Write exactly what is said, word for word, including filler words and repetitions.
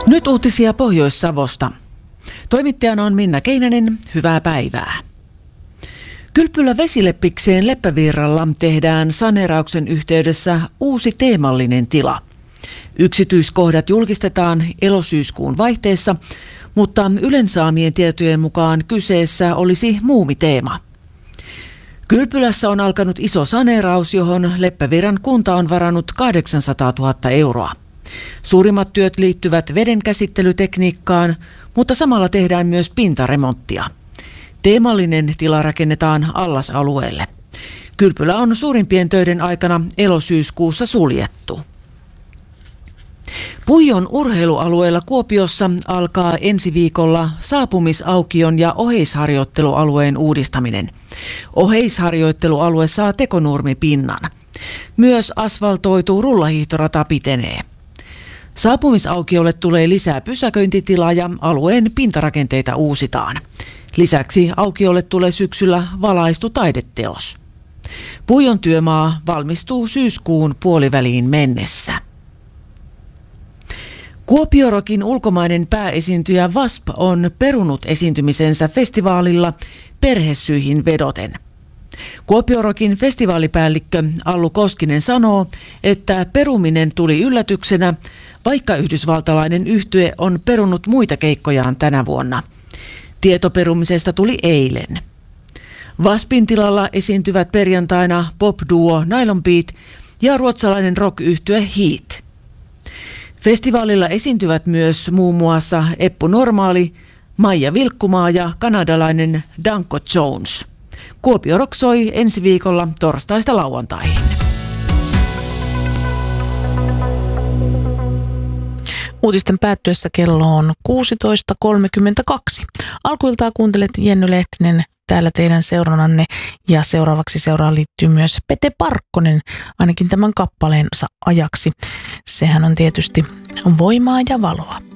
Nyt uutisia Pohjois-Savosta. Toimittajana on Minna Keinänen. Hyvää päivää. Kylpylä Vesileppikseen Leppävirralla tehdään saneerauksen yhteydessä uusi teemallinen tila. Yksityiskohdat julkistetaan elosyyskuun vaihteessa, mutta Ylen saamien tietojen mukaan kyseessä olisi muumiteema. Kylpylässä on alkanut iso saneeraus, johon Leppävirran kunta on varannut kahdeksansataatuhatta euroa. Suurimmat työt liittyvät vedenkäsittelytekniikkaan, mutta samalla tehdään myös pintaremonttia. Teemallinen tila rakennetaan allasalueelle. Kylpylä on suurimpien töiden aikana elosyyskuussa suljettu. Puijon urheilualueella Kuopiossa alkaa ensi viikolla saapumisaukion ja oheisharjoittelualueen uudistaminen. Oheisharjoittelualue saa tekonurmipinnan. Myös asfaltoitu rullahiihtorata pitenee. Saapumisaukiolle tulee lisää pysäköintitilaa ja alueen pintarakenteita uusitaan. Lisäksi aukiolle tulee syksyllä valaistu taideteos. Puijon työmaa valmistuu syyskuun puoliväliin mennessä. Kuopiorokin ulkomainen pääesiintyjä W A S P on perunut esiintymisensä festivaalilla perhesyihin vedoten. Kuopiorokin festivaalipäällikkö Allu Koskinen sanoo, että peruminen tuli yllätyksenä, vaikka yhdysvaltalainen yhtye on perunut muita keikkojaan tänä vuonna. Tieto perumisesta tuli eilen. W A S Pin tilalla esiintyvät perjantaina pop-duo Nylon Beat ja ruotsalainen rock-yhtye Heat. Festivaalilla esiintyvät myös muun muassa Eppu Normaali, Maija Vilkkumaa ja kanadalainen Danko Jones. Kuopio Rock soi ensi viikolla torstaista lauantaihin. Uutisten päättyessä kello on kuusitoista kolmekymmentäkaksi. Alkuiltaa kuuntelet Jenny Lehtinen täällä teidän seurannanne ja seuraavaksi seuraan liittyy myös Pete Parkkonen, ainakin tämän kappaleensa ajaksi. Sehän on tietysti voimaa ja valoa.